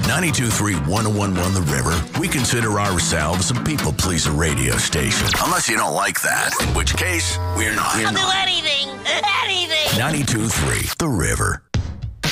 92.3 101.1 The River. We consider ourselves a people-pleaser radio station. Unless you don't like that, in which case, we're not. I'll do anything. 92.3 The River.